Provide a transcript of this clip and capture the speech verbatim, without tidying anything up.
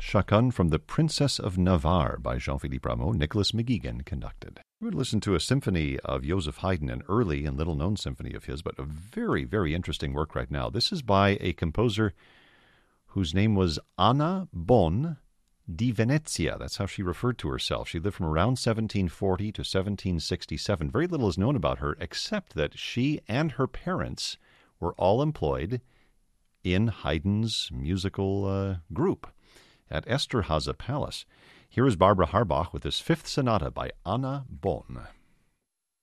Chacun from the Princess of Navarre by Jean-Philippe Rameau, Nicholas McGeegan conducted. We would listen to a symphony of Joseph Haydn, an early and little-known symphony of his, but a very, very interesting work right now. This is by a composer whose name was Anna Bon di Venezia. That's how she referred to herself. She lived from around seventeen forty to seventeen sixty-seven. Very little is known about her, except that she and her parents were all employed in Haydn's musical uh, group at Esterhazy Palace. Here is Barbara Harbach with this fifth sonata by Anna Bon.